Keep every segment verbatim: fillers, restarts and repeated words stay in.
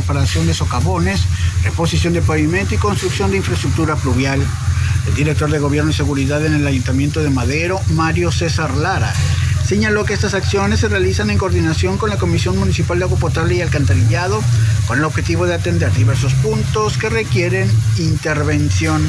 reparación de socavones, reposición de pavimento y construcción de infraestructura pluvial. El director de Gobierno y Seguridad en el Ayuntamiento de Madero, Mario César Lara, señaló que estas acciones se realizan en coordinación con la Comisión Municipal de Agua Potable y Alcantarillado, con el objetivo de atender diversos puntos que requieren intervención.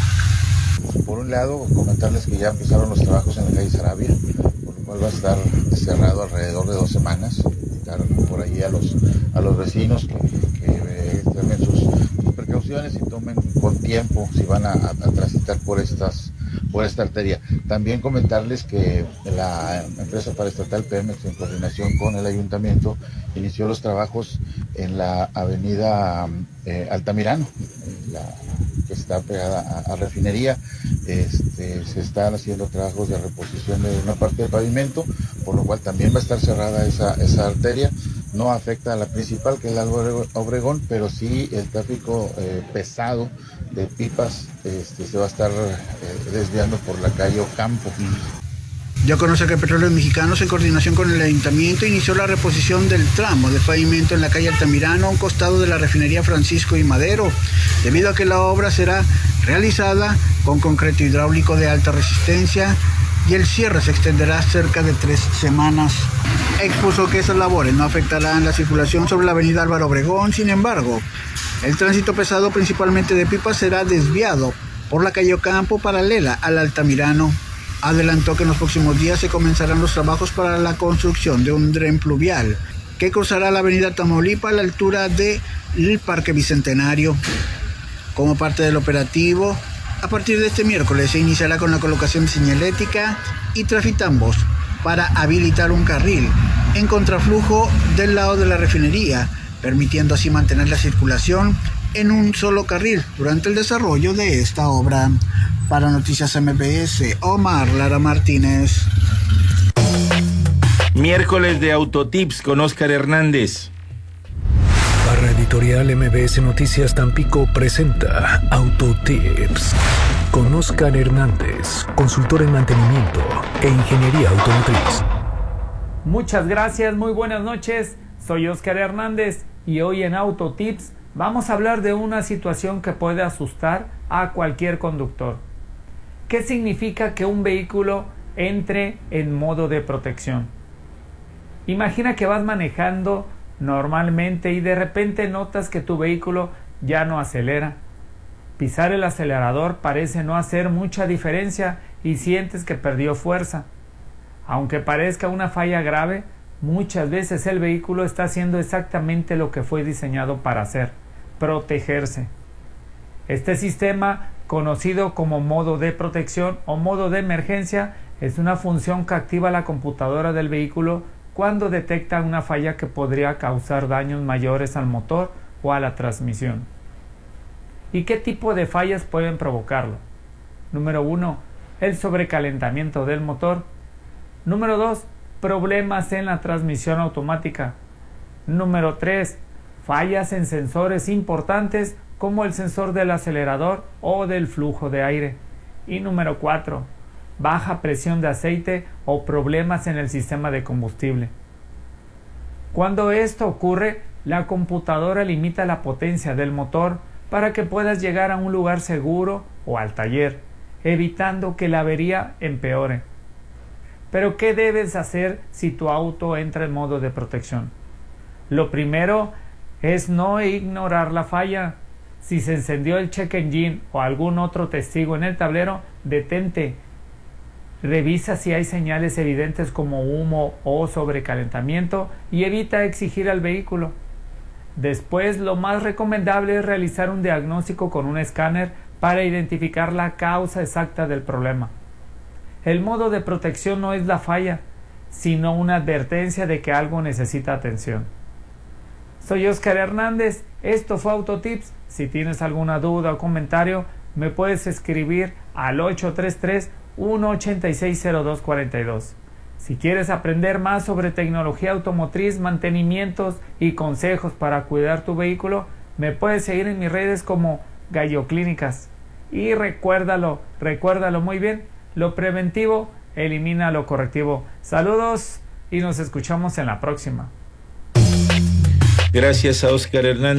Por un lado, comentarles que ya empezaron los trabajos en la calle Sarabia, por lo cual va a estar cerrado alrededor de dos semanas. Invitar por allí a los, a los vecinos que, que eh, tomen sus, sus precauciones y tomen con tiempo si van a, a, a transitar por estas por esta arteria. También comentarles que la empresa paraestatal Pemex, en coordinación con el ayuntamiento, inició los trabajos en la avenida eh, Altamirano, la, que está pegada a, a refinería. Este, se están haciendo trabajos de reposición de una parte del pavimento, por lo cual también va a estar cerrada esa, esa arteria. No afecta a la principal, que es la Obregón, pero sí el tráfico eh, pesado de pipas este, se va a estar eh, desviando por la calle Ocampo. Ya conoce que Petróleos Mexicanos, en coordinación con el Ayuntamiento, inició la reposición del tramo de pavimento en la calle Altamirano, a un costado de la refinería Francisco y Madero, debido a que la obra será realizada con concreto hidráulico de alta resistencia y el cierre se extenderá cerca de tres semanas. Expuso que esas labores no afectarán la circulación sobre la avenida Álvaro Obregón. Sin embargo, el tránsito pesado, principalmente de pipas, será desviado por la calle Ocampo, paralela al Altamirano. Adelantó que en los próximos días se comenzarán los trabajos para la construcción de un dren pluvial que cruzará la avenida Tamaulipas a la altura del Parque Bicentenario. Como parte del operativo, a partir de este miércoles se iniciará con la colocación de señalética y trafitambos para habilitar un carril en contraflujo del lado de la refinería, permitiendo así mantener la circulación en un solo carril durante el desarrollo de esta obra. Para Noticias M B S, Omar Lara Martínez. Miércoles de Autotips con Óscar Hernández. Barra Editorial M B S Noticias Tampico presenta Autotips con Óscar Hernández, consultor en mantenimiento e ingeniería automotriz. Muchas gracias, muy buenas noches. Soy Óscar Hernández y hoy en Autotips vamos a hablar de una situación que puede asustar a cualquier conductor. ¿Qué significa que un vehículo entre en modo de protección? Imagina que vas manejando normalmente y de repente notas que tu vehículo ya no acelera. Pisar el acelerador parece no hacer mucha diferencia y sientes que perdió fuerza. Aunque parezca una falla grave, muchas veces el vehículo está haciendo exactamente lo que fue diseñado para hacer: protegerse. Este sistema, conocido como modo de protección o modo de emergencia, es una función que activa la computadora del vehículo cuando detecta una falla que podría causar daños mayores al motor o a la transmisión. ¿Y qué tipo de fallas pueden provocarlo? Número uno, el sobrecalentamiento del motor. Número dos, problemas en la transmisión automática. Número tres, fallas en sensores importantes como el sensor del acelerador o del flujo de aire. Y número cuatro, baja presión de aceite o problemas en el sistema de combustible. Cuando esto ocurre, la computadora limita la potencia del motor para que puedas llegar a un lugar seguro o al taller, evitando que la avería empeore. Pero ¿qué debes hacer si tu auto entra en modo de protección? Lo primero es no ignorar la falla. Si se encendió el check engine o algún otro testigo en el tablero, detente. Revisa si hay señales evidentes como humo o sobrecalentamiento y evita exigir al vehículo. Después, lo más recomendable es realizar un diagnóstico con un escáner para identificar la causa exacta del problema. El modo de protección no es la falla, sino una advertencia de que algo necesita atención. Soy Óscar Hernández, esto fue Autotips. Si tienes alguna duda o comentario, me puedes escribir al ocho tres tres, uno ocho seis, cero dos cuatro dos. Si quieres aprender más sobre tecnología automotriz, mantenimientos y consejos para cuidar tu vehículo, me puedes seguir en mis redes como Gallo Clínicas. Y recuérdalo, recuérdalo muy bien, lo preventivo elimina lo correctivo. Saludos y nos escuchamos en la próxima. Gracias a Óscar Hernández.